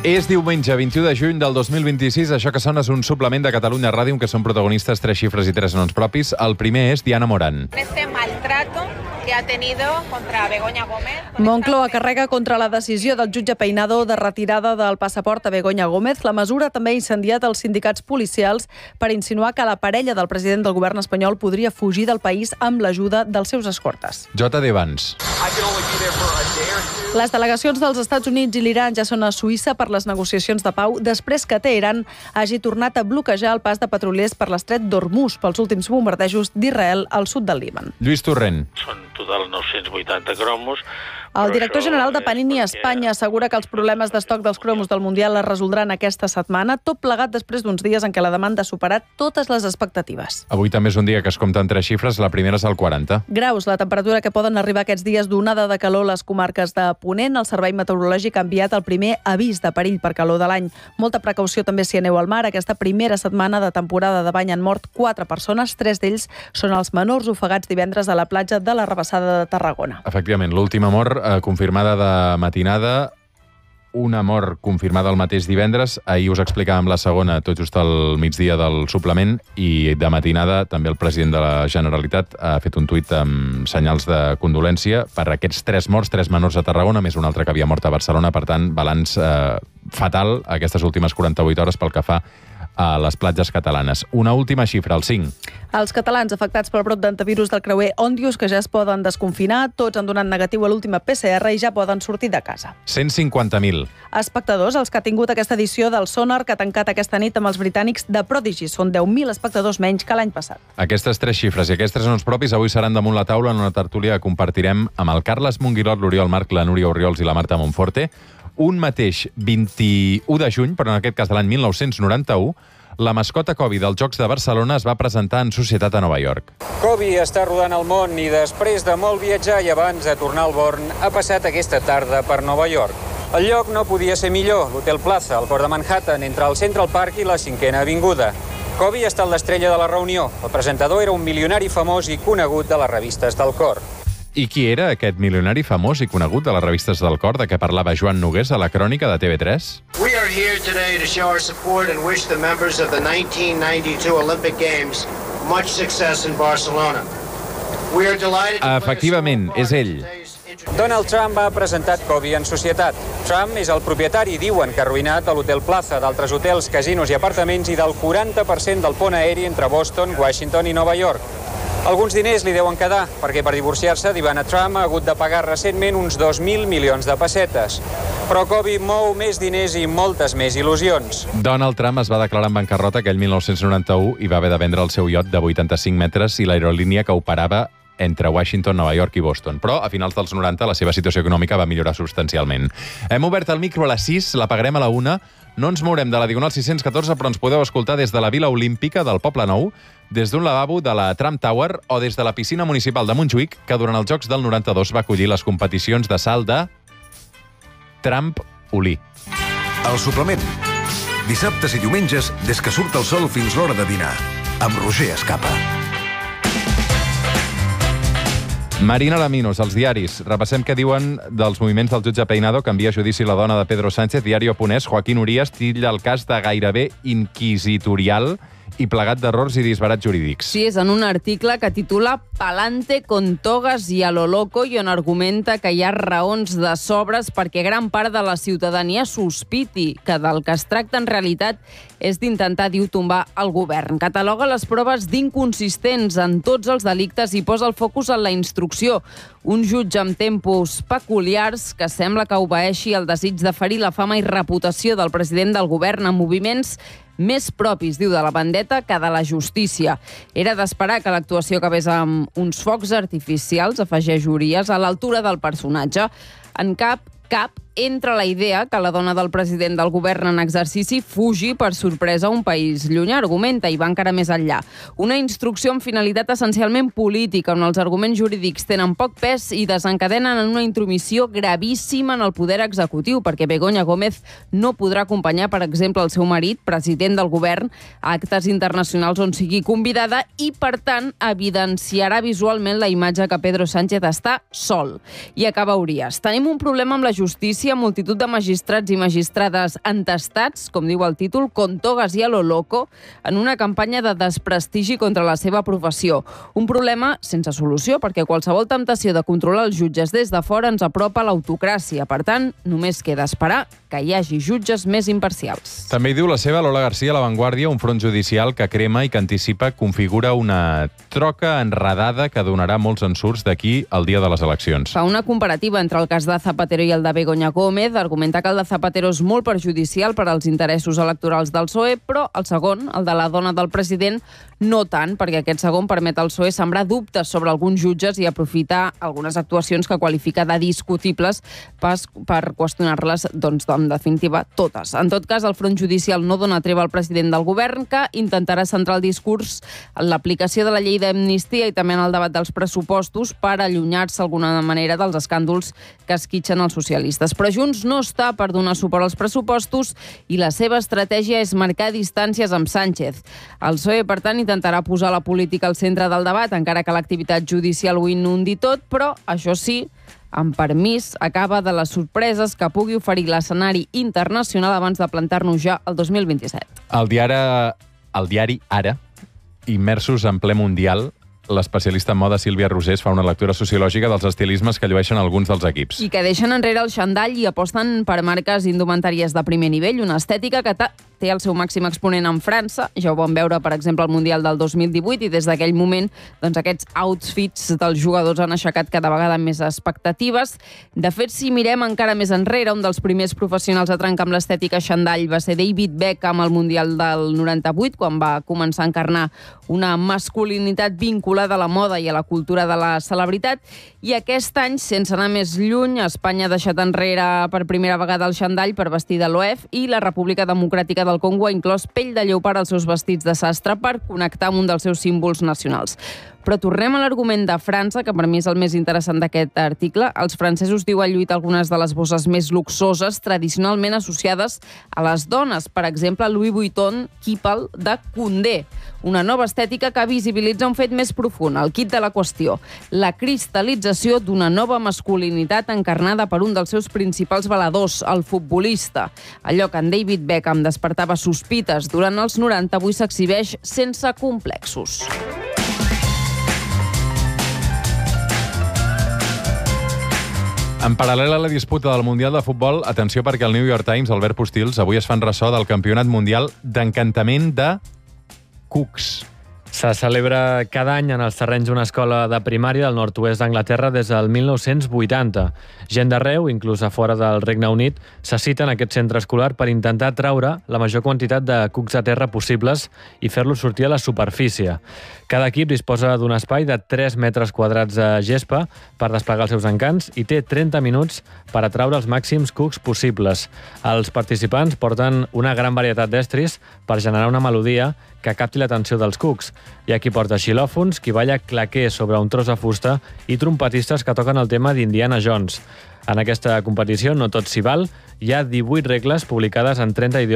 És diumenge, 21 de juny del 2026. Això que sona és un suplement de Catalunya Ràdio en què són protagonistes 3 xifres i 3 noms propis. El primer és Diana Morán. Este maltrato que ha tenido contra Begoña Gómez. Moncloa carrega contra la decisió del jutge Peinado de retirada del passaport a Begoña Gómez. La mesura també ha incendiat els sindicats policials per insinuar que la parella del president del govern espanyol podria fugir del país amb l'ajuda dels seus escortes. J.D. Vance. Les delegacions dels Estats Units i l'Iran ja són a Suïssa per les negociacions de pau després que Teheran hagi tornat a bloquejar el pas de petroliers per l'estret d'Hormuz pels últims bombardejos d'Israel al sud del Líban. Lluís Torrent. Són total 980 cromos. El director general de Panini a Espanya assegura que els problemes d'estoc dels cromos del Mundial es resoldran aquesta setmana, tot plegat després d'uns dies en què la demanda ha superat totes les expectatives. Avui també és un dia que es compten 3 xifres, la primera és el 40. Graus, la temperatura que poden arribar aquests dies d'onada de calor a les comarques de Ponent. El Servei Meteorològic ha enviat el primer avís de perill per calor de l'any. Molta precaució també si aneu al mar. Aquesta primera setmana de temporada de bany han mort 4 persones, 3 d'ells són els menors ofegats divendres a la platja de la Rabassada de Tarragona. Efectivament, l'última mort confirmada de matinada, una mort confirmada el mateix divendres. Ahir us explicàvem la segona, tot just al migdia del suplement, i de matinada també el president de la Generalitat ha fet un tuit amb senyals de condolència per aquests 3 morts, 3 menors a Tarragona, més un altre que havia mort a Barcelona. Per tant, balanç fatal aquestes últimes 48 hores pel que fa a les platges catalanes. Una última xifra, el 5. Els catalans afectats pel brot d'antivirus del creuer Òndius, que ja es poden desconfinar, tots han donat negatiu a l'última PCR i ja poden sortir de casa. 150.000. Espectadors, els que ha tingut aquesta edició del Sonar, que ha tancat aquesta nit amb els britànics de Prodigy. Són 10.000 espectadors menys que l'any passat. Aquestes 3 xifres i aquests 3 noms propis avui seran damunt la taula en una tertúlia que compartirem amb el Carles Monguilot, l'Oriol Marc, la Núria Orriols i la Marta Monforte. Un mateix 21 de juny, però en aquest cas de l'any 1991, la mascota Kobe dels Jocs de Barcelona es va presentar en societat a Nova York. Kobe està rodant el món i després de molt viatjar i abans de tornar al Born, ha passat aquesta tarda per Nova York. El lloc no podia ser millor, l'Hotel Plaza, al port de Manhattan, entre el Central Park i la 5ª Avinguda. Kobe ha estat l'estrella de la reunió. El presentador era un milionari famós i conegut de les revistes del cor. I qui era aquest milionari famós i conegut de les revistes del cor de què parlava Joan Nogués a la crònica de TV3? We are here today to show our support and wish the members of the 1992 Olympic Games much success in Barcelona. We are delighted to Efectivament, és ell. Donald Trump ha presentat Kobe en societat. Trump és el propietari, diuen, que ha arruïnat a l'Hotel Plaza, d'altres hotels, casinos i apartaments i del 40% del pont aeri entre Boston, Washington i Nova York. Alguns diners li deuen quedar, perquè per divorciar-se d'Ivana Trump ha hagut de pagar recentment uns 2.000 milions de pessetes. Però Kobe mou més diners i moltes més il·lusions. Donald Trump es va declarar en bancarrota aquell 1991 i va haver de vendre el seu iot de 85 metres i l'aerolínia que operava entre Washington, Nova York i Boston. Però a finals dels 90 la seva situació econòmica va millorar substancialment. Hem obert el micro a les 6, l'apagarem a la 1. No ens mourem de la Diagonal 614, però ens podeu escoltar des de la Vila Olímpica del Poble Nou, des d'un lavabo de la Trump Tower o des de la piscina municipal de Montjuïc, que durant els Jocs del 92 va acollir les competicions de salt de trampolí. El suplement. Dissabtes i diumenges, des que surt el sol fins l'hora de dinar. Amb Roger Escapa. Marina Laminos, els diaris. Repassem què diuen dels moviments del jutge Peinado que envia a judici la dona de Pedro Sánchez. Diario.es, Joaquín Urías titlla el cas de gairebé inquisitorial i plegat d'errors i disbarats jurídics. Sí, és en un article que titula Palante con togas y a lo loco i on argumenta que hi ha raons de sobres perquè gran part de la ciutadania sospiti que del que es tracta en realitat és d'intentar, diu, tombar el govern. Cataloga les proves d'inconsistents en tots els delictes i posa el focus en la instrucció. Un jutge amb tempos peculiars que sembla que obeeixi el desig de ferir la fama i reputació del president del govern en moviments més propis, diu, de la vendetta que de la justícia. Era d'esperar que l'actuació acabés amb uns focs artificials, afegeix Urías, a l'altura del personatge. En cap entra la idea que la dona del president del govern en exercici fugi per sorpresa a un país llunyà, argumenta, i va encara més enllà. Una instrucció amb finalitat essencialment política, on els arguments jurídics tenen poc pes i desencadenen en una intromissió gravíssima en el poder executiu, perquè Begoña Gómez no podrà acompanyar, per exemple, el seu marit, president del govern, a actes internacionals on sigui convidada i, per tant, evidenciarà visualment la imatge que Pedro Sánchez està sol. I acaba Urías. Tenim un problema amb la justícia justícia multitud de magistrats i magistrades entestats, com diu el títol, con togas y a lo loco, en una campanya de desprestigi contra la seva professió. Un problema sense solució, perquè qualsevol temptació de controlar els jutges des de fora ens apropa a l'autocràcia. Per tant, només queda esperar que hi hagi jutges més imparcials. També hi diu la seva Lola García a La Vanguardia, un front judicial que crema i que anticipa configura una troca enredada que donarà molts ensurts d'aquí al dia de les eleccions. Fa una comparativa entre el cas de Zapatero i el de Begoña Gómez, argumenta que el de Zapatero és molt perjudicial per als interessos electorals del PSOE, però el segon, el de la dona del president, no tant, perquè aquest segon permet al PSOE sembrar dubtes sobre alguns jutges i aprofitar algunes actuacions que qualifica de discutibles per qüestionar-les, doncs, en definitiva, totes. En tot cas, el front judicial no dona treva al president del govern, que intentarà centrar el discurs en l'aplicació de la llei d'amnistia i també en el debat dels pressupostos per allunyar-se d'alguna manera dels escàndols que esquitxen els socialistes. Però Junts no està per donar suport als pressupostos i la seva estratègia és marcar distàncies amb Sánchez. El PSOE, per tant, intentarà posar la política al centre del debat, encara que l'activitat judicial ho inundi tot, però, això sí, amb permís, acaba de les sorpreses que pugui oferir l'escenari internacional abans de plantar-nos ja el 2027. El diari Ara, immersos en ple mundial, l'especialista en moda Sílvia Rosés fa una lectura sociològica dels estilismes que llueixen alguns dels equips. I que deixen enrere el xandall i aposten per marques indumentàries de primer nivell, una estètica que té el seu màxim exponent en França. Ja ho vam veure, per exemple, al Mundial del 2018 i des d'aquell moment doncs, aquests outfits dels jugadors han aixecat cada vegada més expectatives. De fet, si mirem encara més enrere, un dels primers professionals a trencar amb l'estètica xandall va ser David Beckham al Mundial del 98, quan va començar a encarnar una masculinitat vinculada a la moda i a la cultura de la celebritat. I aquest any, sense anar més lluny, Espanya ha deixat enrere per primera vegada el xandall per vestir de l'OEF i la República Democràtica del Congo ha inclòs pell de lleopard als seus vestits de sastre per connectar amb un dels seus símbols nacionals. Però tornem a l'argument de França, que per mi és el més interessant d'aquest article. Els francesos diuen lluit algunes de les bosses més luxoses tradicionalment associades a les dones. Per exemple, Louis Vuitton Kipal de Condé. Una nova estètica que visibilitza un fet més profund, el quid de la qüestió. La cristal·lització d'una nova masculinitat encarnada per un dels seus principals valedors, el futbolista. Allò que en David Beckham despertava sospites durant els 90, avui s'exhibeix sense complexos. En paral·lel a la disputa del Mundial de Futbol, atenció perquè el New York Times, Albert Postils, avui es fan ressò del Campionat Mundial d'Encantament de Cucs. Se celebra cada any en els terrenys d'una escola de primària del nord-oest d'Anglaterra des del 1980. Gent d'arreu, inclús a fora del Regne Unit, se cita en aquest centre escolar per intentar traure la major quantitat de cucs a terra possibles i fer-los sortir a la superfície. Cada equip disposa d'un espai de 3 metres quadrats de gespa per desplegar els seus encants i té 30 minuts per atraure els màxims cucs possibles. Els participants porten una gran varietat d'estris per generar una melodia que capti l'atenció dels cucs. Hi ha qui porta xilòfons, qui balla claquer sobre un tros de fusta i trompetistes que toquen el tema d'Indiana Jones. En aquesta competició no tot s'hi val, hi ha 18 regles publicades en 30 idiomes